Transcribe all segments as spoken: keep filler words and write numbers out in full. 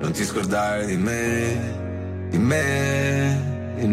non ti scordare di me, di me, di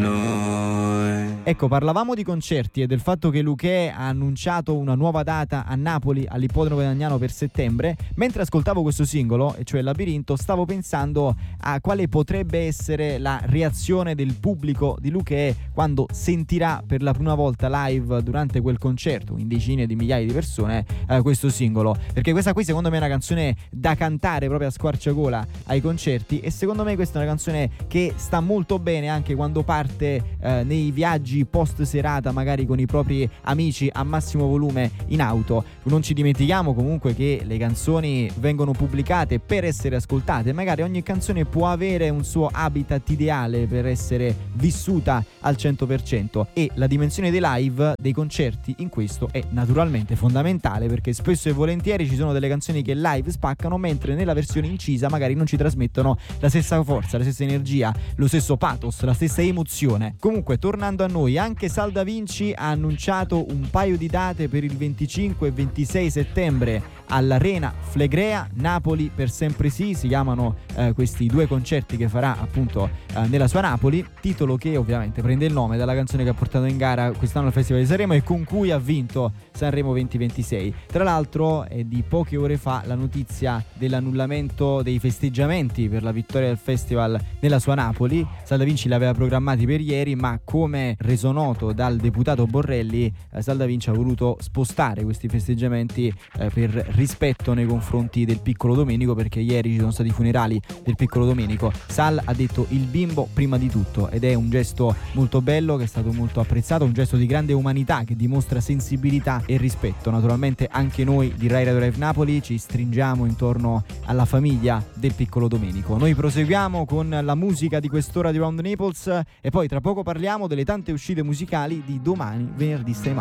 noi. Ecco, parlavamo di concerti e del fatto che Luchè ha annunciato una nuova data a Napoli all'Ippodromo Venagnano per settembre. Mentre ascoltavo questo singolo, e cioè Labirinto, stavo pensando a quale potrebbe essere la reazione del pubblico di Luchè quando sentirà per la prima volta live durante quel concerto in decine di migliaia di persone eh, questo singolo, perché questa qui secondo me è una canzone da cantare proprio a squarciagola ai concerti, e secondo me questa è una canzone che sta molto bene anche quando parte eh, nei viaggi post serata, magari con i propri amici a massimo volume in auto. Non ci dimentichiamo comunque che le canzoni vengono pubblicate per essere ascoltate, magari ogni canzone può avere un suo habitat ideale per essere vissuta al cento per cento, e la dimensione dei live, dei concerti, in questo è naturalmente fondamentale, perché spesso e volentieri ci sono delle canzoni che live spaccano, mentre nella versione incisa magari non ci trasmettono la stessa forza, la stessa energia, lo stesso pathos, la stessa emozione. Comunque, tornando a noi, anche Sal Da Vinci ha annunciato un paio di date per il venticinque e ventisei settembre all'Arena Flegrea. Napoli per sempre sì, si chiamano eh, questi due concerti che farà appunto eh, nella sua Napoli, titolo che ovviamente prende il nome dalla canzone che ha portato in gara quest'anno al Festival di Sanremo e con cui ha vinto Sanremo duemilaventisei. Tra l'altro è di poche ore fa la notizia dell'annullamento dei festeggiamenti per la vittoria del festival nella sua Napoli. Sal Da Vinci li aveva programmati per ieri, ma come reso noto dal deputato Borrelli, eh, Sal Da Vinci ha voluto spostare questi festeggiamenti eh, per rispetto nei confronti del piccolo Domenico, perché ieri ci sono stati i funerali del piccolo Domenico. Sal ha detto il bimbo prima di tutto, ed è un gesto molto bello che è stato molto apprezzato, un gesto di grande umanità che dimostra sensibilità e rispetto. Naturalmente anche noi di Rai Radio Live Napoli ci stringiamo intorno alla famiglia del piccolo Domenico. Noi proseguiamo con la musica di quest'ora di Round Naples e poi tra poco parliamo delle tante uscite musicali di domani, venerdì sei maggio.